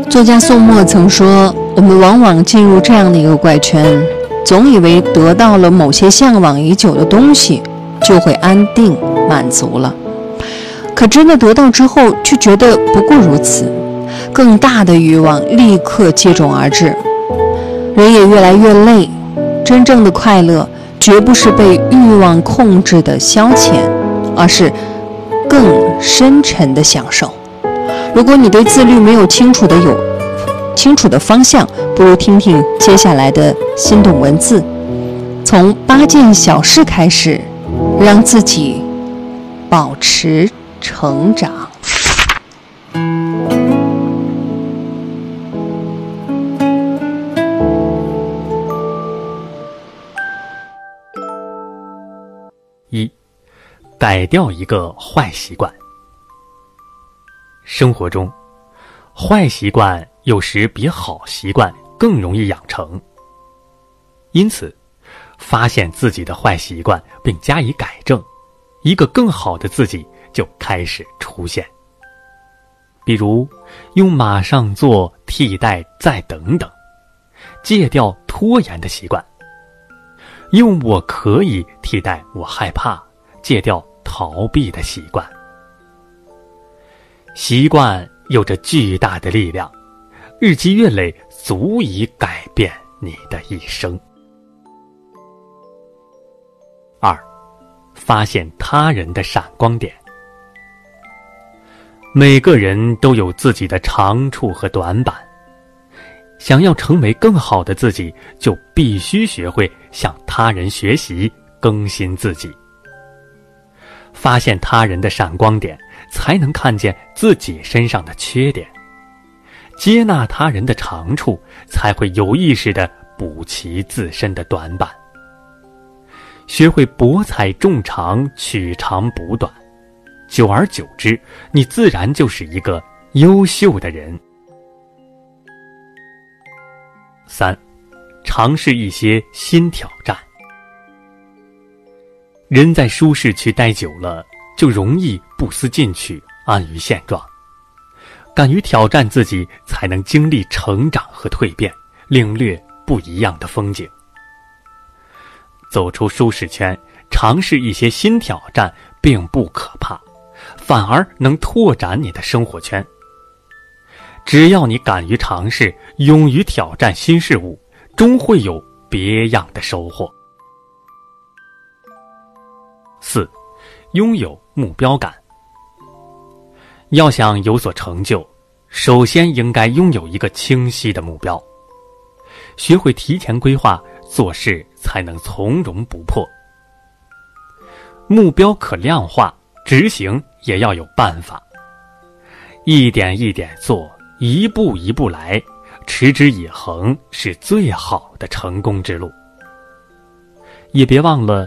作家宋墨曾说，我们往往进入这样的一个怪圈，总以为得到了某些向往已久的东西，就会安定满足了。可真的得到之后，却觉得不过如此，更大的欲望立刻接踵而至，人也越来越累。真正的快乐，绝不是被欲望控制的消遣，而是更深沉的享受。如果你对自律没有清楚的方向，不如听听接下来的心动文字，从8件小事开始，让自己保持成长。 1. 改掉一个坏习惯。生活中，坏习惯有时比好习惯更容易养成，因此发现自己的坏习惯并加以改正，一个更好的自己就开始出现。比如用马上做替代再等等，戒掉拖延的习惯，用我可以替代我害怕，戒掉逃避的习惯。习惯有着巨大的力量，日积月累，足以改变你的一生。2. 发现他人的闪光点。每个人都有自己的长处和短板，想要成为更好的自己，就必须学会向他人学习，更新自己。发现他人的闪光点，才能看见自己身上的缺点，接纳他人的长处，才会有意识地补齐自身的短板。学会博采众长，取长补短，久而久之，你自然就是一个优秀的人。3. 尝试一些新挑战。人在舒适区待久了，就容易不思进取，安于现状。敢于挑战自己，才能经历成长和蜕变，领略不一样的风景。走出舒适圈，尝试一些新挑战，并不可怕，反而能拓展你的生活圈。只要你敢于尝试，勇于挑战新事物，终会有别样的收获。4. 拥有目标感。要想有所成就，首先应该拥有一个清晰的目标，学会提前规划，做事才能从容不迫。目标可量化，执行也要有办法，一点一点做，一步一步来，持之以恒是最好的成功之路。也别忘了